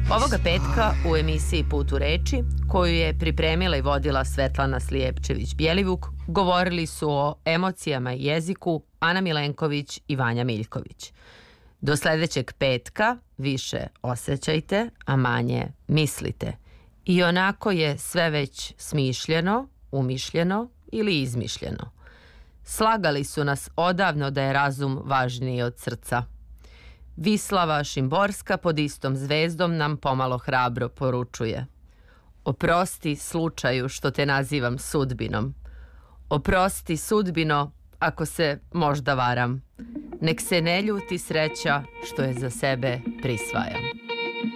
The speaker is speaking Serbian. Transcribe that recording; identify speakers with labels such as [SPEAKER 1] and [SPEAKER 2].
[SPEAKER 1] Ovoga petka u emisiji Put u reči, koju je pripremila i vodila Svetlana Slijepčević-Bjelivuk, govorili su o emocijama i jeziku Ana Milenković i Vanja Miljković. Do sledećeg petka više osjećajte, a manje mislite. I onako je sve već smišljeno, umišljeno ili izmišljeno. Slagali su nas odavno da je razum važniji od srca. Vislava Šimborska pod istom zvezdom nam pomalo hrabro poručuje: oprosti slučaju što te nazivam sudbinom. Oprosti sudbino ako se možda varam. Nek se ne ljuti sreća što je za sebe prisvajam.